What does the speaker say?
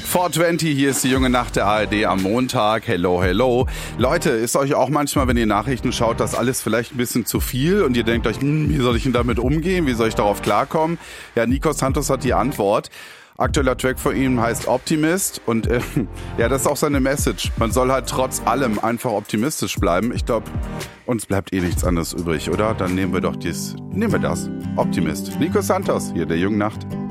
420, hier ist die junge Nacht der ARD am Montag. Hello, hello. Leute, ist euch auch manchmal, wenn ihr Nachrichten schaut, das alles vielleicht ein bisschen zu viel und ihr denkt euch, wie soll ich denn damit umgehen? Wie soll ich darauf klarkommen? Ja, Nico Santos hat die Antwort. Aktueller Track von ihm heißt Optimist und ja, das ist auch seine Message. Man soll halt trotz allem einfach optimistisch bleiben. Ich glaube, uns bleibt eh nichts anderes übrig, oder? Dann nehmen wir das. Optimist. Nico Santos, hier der jungen Nacht.